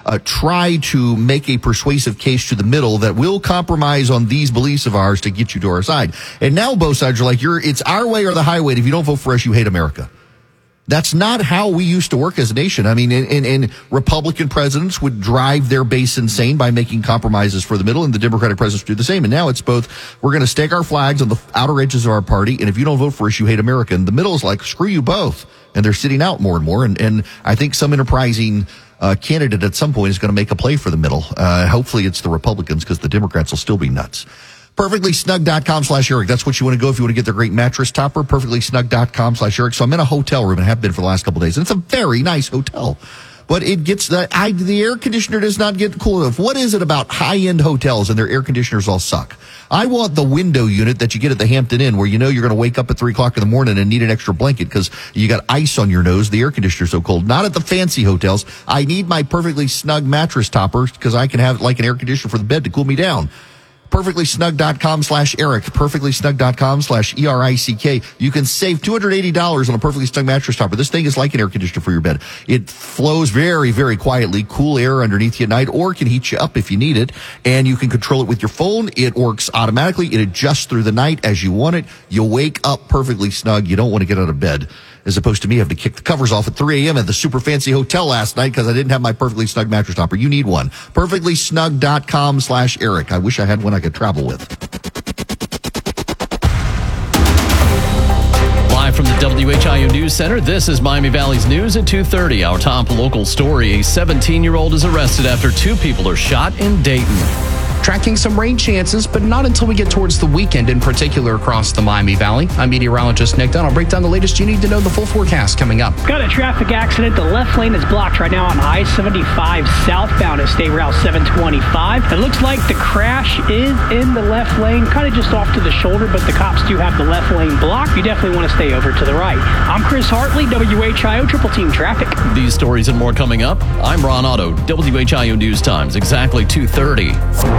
try to make a persuasive case to the middle that will compromise on these beliefs of ours to get you to our side. And now both sides are like, it's our way or the highway. If you don't vote for us, you hate America. That's not how we used to work as a nation. I mean, and Republican presidents would drive their base insane by making compromises for the middle, and the Democratic presidents do the same. And now it's both, we're going to stake our flags on the outer edges of our party, and if you don't vote for us, you hate America. And the middle is like, screw you both. And they're sitting out more and more. And I think some enterprising candidate at some point is going to make a play for the middle. Hopefully it's the Republicans, because the Democrats will still be nuts. PerfectlySnug.com/Eric. That's what you want to go if you want to get their great mattress topper. PerfectlySnug.com/Eric. So I'm in a hotel room and have been for the last couple of days. And it's a very nice hotel. But it gets the air conditioner does not get cool enough. What is it about high-end hotels and their air conditioners all suck? I want the window unit that you get at the Hampton Inn, where you know you're going to wake up at 3 o'clock in the morning and need an extra blanket because you got ice on your nose. The air conditioner's so cold. Not at the fancy hotels. I need my Perfectly Snug mattress topper because I can have like an air conditioner for the bed to cool me down. PerfectlySnug.com/Eric. PerfectlySnug.com/ERICK. You can save $280 on a Perfectly Snug mattress topper. This thing is like an air conditioner for your bed. It flows very, very quietly, cool air underneath you at night, or can heat you up if you need it. And you can control it with your phone. It works automatically. It adjusts through the night as you want it. You wake up perfectly snug. You don't want to get out of bed. As opposed to me having to kick the covers off at 3 a.m. at the super fancy hotel last night because I didn't have my Perfectly Snug mattress topper. You need one. PerfectlySnug.com/Eric. I wish I had one I could travel with. Live from the WHIO News Center, this is Miami Valley's News at 2:30. Our top local story, a 17-year-old is arrested after 2 people are shot in Dayton. Tracking some rain chances, but not until we get towards the weekend, in particular across the Miami Valley. I'm meteorologist Nick Dunn. I'll break down the latest you need to know, the full forecast coming up. Got a traffic accident. The left lane is blocked right now on I-75 southbound at State Route 725. It looks like the crash is in the left lane, kind of just off to the shoulder, but the cops do have the left lane blocked. You definitely want to stay over to the right. I'm Chris Hartley, WHIO Triple Team Traffic. These stories and more coming up. I'm Ron Otto, WHIO News Times, exactly 2:30.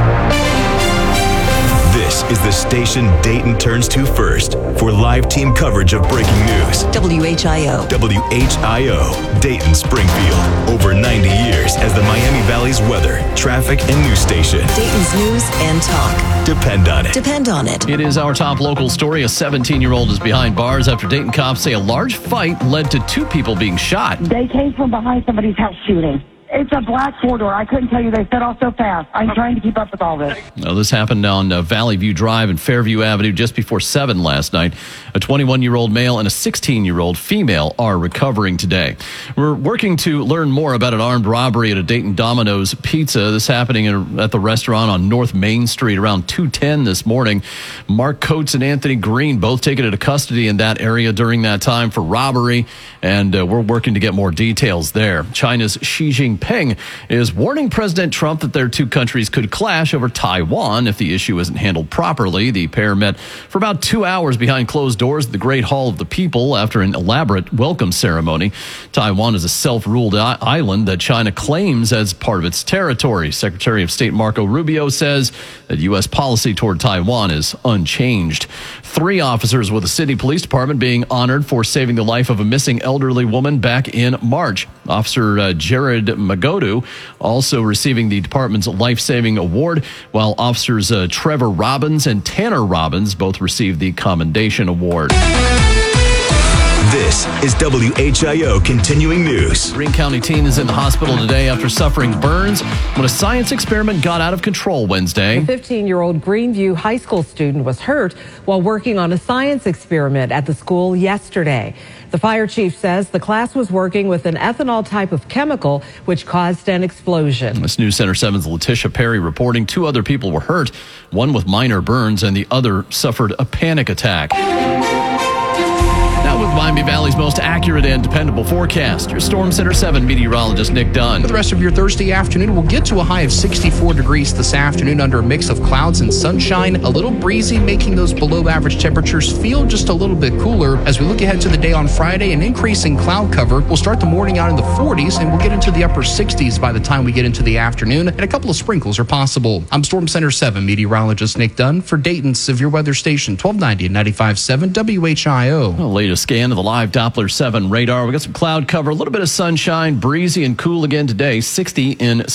This is the station Dayton turns to first for live team coverage of breaking news. WHIO. WHIO, Dayton Springfield. Over 90 years as the Miami Valley's weather, traffic, and news station. Dayton's news and talk. Depend on it. Depend on it. It is our top local story. A 17-year-old is behind bars after Dayton cops say a large fight led to 2 people being shot. They came from behind somebody's house shooting. It's a black 4-door. I couldn't tell you. They set off so fast. I'm trying to keep up with all this. Now, this happened on Valley View Drive and Fairview Avenue just before 7 last night. A 21-year-old male and a 16-year-old female are recovering today. We're working to learn more about an armed robbery at a Dayton Domino's Pizza. This happening at the restaurant on North Main Street around 2:10 this morning. Mark Coates and Anthony Green both taken into custody in that area during that time for robbery, and we're working to get more details there. China's Xi Jinping is warning President Trump that their 2 countries could clash over Taiwan if the issue isn't handled properly. The pair met for about 2 hours behind closed doors at the Great Hall of the People after an elaborate welcome ceremony. Taiwan is a self-ruled island that China claims as part of its territory. Secretary of State Marco Rubio says that U.S. policy toward Taiwan is unchanged. 3 officers with the city police department being honored for saving the life of a missing elderly woman back in March. Officer Jared Magodu also receiving the department's life-saving award, while officers Trevor Robbins and Tanner Robbins both received the commendation award. This is WHIO Continuing News. Greene County teen is in the hospital today after suffering burns when a science experiment got out of control Wednesday. A 15-year-old Greenview High School student was hurt while working on a science experiment at the school yesterday. The fire chief says the class was working with an ethanol type of chemical which caused an explosion. This News Center 7's Letitia Perry reporting 2 other people were hurt, one with minor burns and the other suffered a panic attack. Now with Miami Valley's most accurate and dependable forecast, your Storm Center 7 meteorologist Nick Dunn. For the rest of your Thursday afternoon, we'll get to a high of 64 degrees this afternoon under a mix of clouds and sunshine. A little breezy, making those below average temperatures feel just a little bit cooler. As we look ahead to the day on Friday, an increase in cloud cover. We'll start the morning out in the 40s and we'll get into the upper 60s by the time we get into the afternoon, and a couple of sprinkles are possible. I'm Storm Center 7 meteorologist Nick Dunn for Dayton's Severe Weather Station 1290 and 95.7 WHIO. The latest scan of the live Doppler 7 radar. We got some cloud cover, a little bit of sunshine, breezy and cool again today, 60 in